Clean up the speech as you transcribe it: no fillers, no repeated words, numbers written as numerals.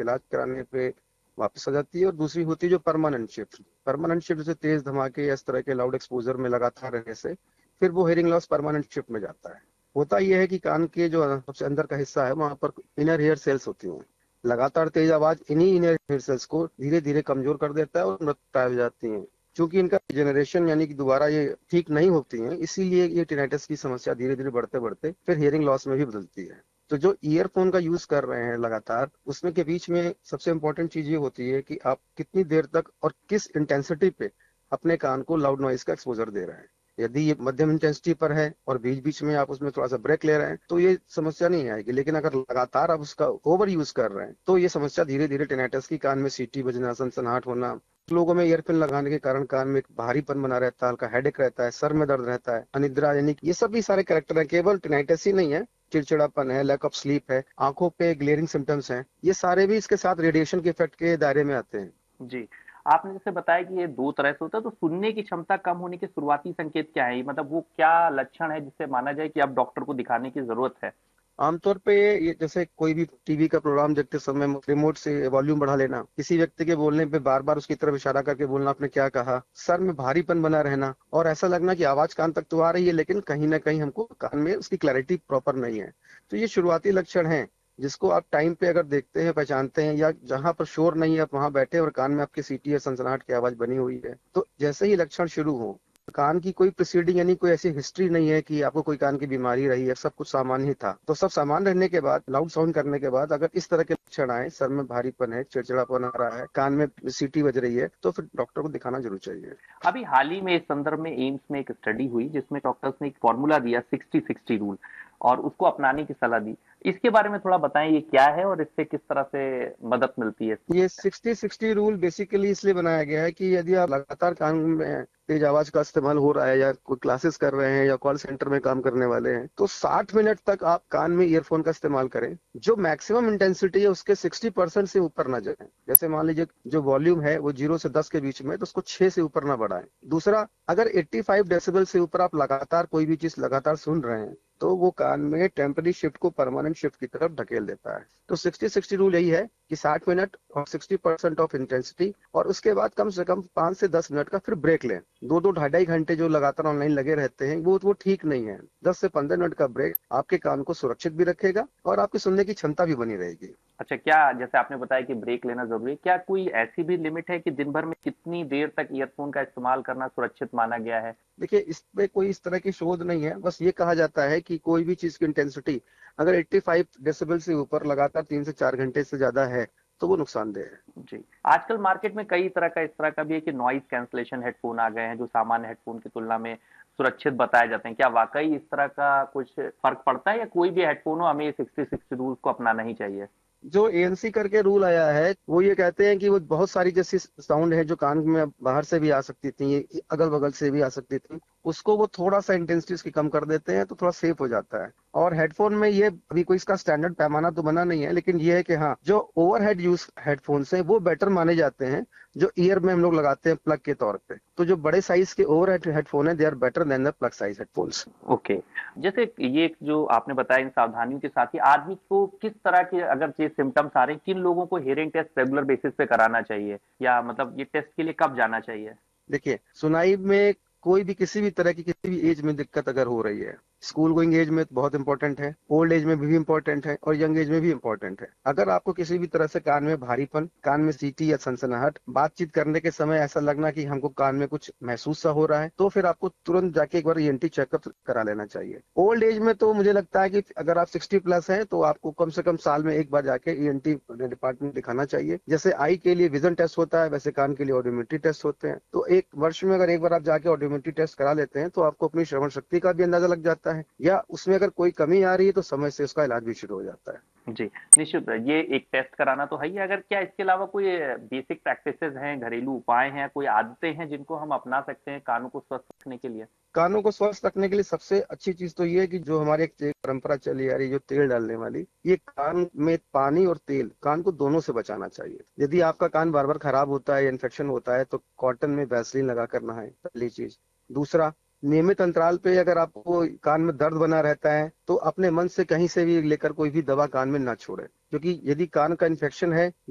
इलाज कराने पे वापस आ जाती है, और दूसरी होती है जो परमानेंट शिफ्ट। परमानेंट शिफ्ट जैसे तेज धमाके या इस तरह के लाउड एक्सपोजर में लगातार रहने से फिर वो हियरिंग लॉस परमानेंट शिफ्ट में जाता है। होता यह है कि कान के जो सबसे अंदर का हिस्सा है वहां पर इनर हेयर सेल्स होती हैं। लगातार तेज आवाज इन्हीं इनर हेयर सेल्स को धीरे धीरे कमजोर कर देता है और मृत्यु हो जाती है। क्योंकि इनका जनरेशन यानी कि दोबारा ये ठीक नहीं होती है, इसीलिए ये टिनाइटस की समस्या धीरे धीरे बढ़ते बढ़ते फिर हियरिंग लॉस में भी बदलती है। तो जो ईयरफोन का यूज कर रहे हैं लगातार, उसमें के बीच में सबसे इंपॉर्टेंट चीज ये होती है कि आप कितनी देर तक और किस इंटेंसिटी पे अपने कान को लाउड नॉइज का एक्सपोजर दे रहे हैं। यदि ये मध्यम इंटेंसिटी पर है और बीच बीच में आप उसमें थोड़ा सा ब्रेक ले रहे हैं तो ये समस्या नहीं आएगी, लेकिन अगर लगातार आप उसका ओवर यूज कर रहे हैं तो ये समस्या धीरे धीरे टिनाइटस की, कान में सीटी बजना, सनसनाहट होना, लोगों में ईयरफोन लगाने के कारण कान में एक भारीपन बना रहता है, हल्का हेडेक रहता है, सर में दर्द रहता है, अनिद्रा, यानी कि ये सब भी सारे कैरेक्टर हैं। केवल टिनाइटस ही नहीं है, चिड़चिड़ापन है, लैक ऑफ स्लीप है, आंखों पे ग्लेयरिंग सिम्टम्स हैं, ये सारे भी इसके साथ रेडिएशन के इफेक्ट के दायरे में आते हैं। जी। आपने जैसे बताया कि ये 2 तरह से होता है, तो सुनने की क्षमता कम होने के शुरुआती संकेत क्या है? मतलब वो क्या लक्षण है जिससे माना जाए कि अब डॉक्टर को दिखाने की ज़रूरत है? आमतौर पे ये जैसे कोई भी टीवी का प्रोग्राम देखते समय रिमोट से वॉल्यूम बढ़ा लेना, किसी व्यक्ति के बोलने पे बार बार उसकी तरफ इशारा करके बोलना आपने क्या कहा, सर में भारीपन बना रहना और ऐसा लगना कि आवाज कान तक तो आ रही है लेकिन कहीं ना कहीं हमको कान में उसकी क्लैरिटी प्रॉपर नहीं है। तो ये शुरुआती लक्षण हैं जिसको आप टाइम पे अगर देखते हैं, पहचानते हैं, या जहां पर शोर नहीं है आप वहां बैठे और कान में आपकी सीटी या सनसनाहट की आवाज बनी हुई है, तो जैसे ही लक्षण शुरू हो, कान की कोई प्रोसीडिंग यानी कोई ऐसी हिस्ट्री नहीं है कि आपको कोई कान की बीमारी रही है, सब कुछ सामान्य ही था, तो सब सामान्य रहने के बाद, लाउड साउंड करने के बाद अगर इस तरह के लक्षण आए, सर में भारीपन है, चिड़चिड़ापन आ रहा है, कान में सीटी बज रही है, तो फिर डॉक्टर को दिखाना जरूर चाहिए। अभी हाल ही में इस संदर्भ में एम्स में एक स्टडी हुई जिसमें डॉक्टर्स ने एक फॉर्मूला दिया 60-60 रूल, और उसको अपनाने की सलाह दी। इसके बारे में थोड़ा बताएं, ये क्या है और इससे किस तरह से मदद मिलती है? ये 60-60 रूल बेसिकली इसलिए बनाया गया है कि यदि आप लगातार कान में तेज आवाज का इस्तेमाल हो रहा है या कोई क्लासेस कर रहे हैं या कॉल सेंटर में काम करने वाले हैं, तो 60 मिनट तक आप कान में ईयरफोन का इस्तेमाल करें। जो मैक्सिमम इंटेंसिटी है उसके 60% से ऊपर ना जाए। जैसे मान लीजिए जो वॉल्यूम है वो 0 से 10 के बीच में, तो उसको 6 से ऊपर ना बढ़ाएं। दूसरा, अगर 85 डेसिबल से ऊपर आप लगातार कोई भी चीज लगातार सुन रहे हैं तो वो कान में टेम्पररी शिफ्ट को परमानेंट शिफ्ट की तरफ ढकेल देता है। तो 60-60 रूल यही है कि 60 मिनट और 60% ऑफ इंटेंसिटी, और उसके बाद कम से कम 5 से 10 मिनट का फिर ब्रेक लें। 2-2 ढाई-ढाई घंटे जो लगातार ऑनलाइन लगे रहते हैं वो ठीक नहीं है। 10 से 15 मिनट का ब्रेक आपके कान को सुरक्षित भी रखेगा और आपकी सुनने की क्षमता भी बनी रहेगी। अच्छा, क्या जैसे आपने बताया कि ब्रेक लेना जरूरी है, क्या कोई ऐसी भी लिमिट है कि दिन भर में कितनी देर तक ईयरफोन का इस्तेमाल करना सुरक्षित माना गया है? देखिए, इस पे कोई इस तरह की शोध नहीं है, बस ये कहा जाता है कि कोई भी चीज की इंटेंसिटी अगर 85 डेसिबल से ऊपर लगातार 3 से 4 घंटे से ज्यादा है तो वो नुकसानदेह है। जी। आजकल मार्केट में कई तरह का इस तरह का भी है कि नॉइज कैंसलेशन हेडफोन आ गए हैं जो सामान्य हेडफोन की तुलना में सुरक्षित बताए जाते हैं। क्या वाकई इस तरह का कुछ फर्क पड़ता है, या कोई भी हेडफोन हो हमें 60-60 रूल्स को अपनाना ही चाहिए? जो एएनसी करके रूल आया है वो ये कहते हैं कि वो बहुत सारी जैसी साउंड है जो कान में बाहर से भी आ सकती थी, अगल बगल से भी आ सकती थी, उसको वो थोड़ा सा इंटेंसिटी उसकी कम कर देते हैं तो थोड़ा सेफ हो जाता है। और हेडफोन में ये अभी कोई इसका स्टैंडर्ड पैमाना तो बना नहीं है, लेकिन ये है कि हाँ, जो ओवरहेड यूज हेडफोन्स है वो बेटर माने जाते हैं जो ईयर में हम लोग लगाते हैं प्लग के तौर पे। तो जो बड़े साइज के ओवरहेड हेडफोन है they are better than the plug size headphones. Okay. जैसे ये जो आपने बताया इन सावधानियों के साथ ही आदमी को किस तरह के अगर ये सिम्टम्स आ रहे हैं, किन लोगों को हियरिंग टेस्ट रेगुलर बेसिस पे कराना चाहिए, या मतलब ये टेस्ट के लिए कब जाना चाहिए? देखिए, सुनाई में कोई भी किसी भी तरह की किसी भी एज में दिक्कत अगर हो रही है, स्कूल गोइंग एज में बहुत इंपॉर्टेंट है, ओल्ड एज में भी इंपॉर्टेंट है और यंग एज में भी इंपॉर्टेंट है। अगर आपको किसी भी तरह से कान में भारीपन, कान में सीटी या सनसनाहट, बातचीत करने के समय ऐसा लगना कि हमको कान में कुछ महसूस सा हो रहा है, तो फिर आपको तुरंत जाके एक बार ईएनटी चेकअप करा लेना चाहिए। ओल्ड एज में तो मुझे लगता है कि अगर आप 60+ हैं तो आपको कम से कम साल में एक बार जाके ईएनटी डिपार्टमेंट दिखाना चाहिए। जैसे आई के लिए विजन टेस्ट होता है वैसे कान के लिए ऑडियोमेट्री टेस्ट होते हैं। तो एक वर्ष में अगर एक बार आप जाके ऑडियोमेट्री टेस्ट करा लेते हैं तो आपको अपनी श्रवण शक्ति का भी अंदाजा लग जाता है, या उसमें अगर कोई कमी आ रही है तो समय से उसका इलाज भी शुरू हो जाता है। जी, निश्चित है। ये एक टेस्ट कराना तो है ही, अगर क्या इसके अलावा कोई बेसिक प्रैक्टिसेस हैं, घरेलू उपाय हैं, कोई आदतें हैं जिनको हम अपना सकते हैं कानों को स्वस्थ रखने के लिए? कानों को स्वस्थ रखने के लिए सबसे अच्छी चीज तो ये है कि जो हमारी एक परंपरा चली आ रही है, जो तेल डालने वाली, ये कान में पानी और तेल, कान को दोनों से बचाना चाहिए। यदि आपका कान बार बार खराब होता है, इन्फेक्शन होता है, तो कॉटन में वैसलीन लगा कर नहाएं, पहली चीज। दूसरा, नियमित अंतराल पे अगर आपको कान में दर्द बना रहता है तो अपने मन से कहीं से भी लेकर कोई भी दवा कान में ना छोड़े, क्योंकि यदि कान का इन्फेक्शन है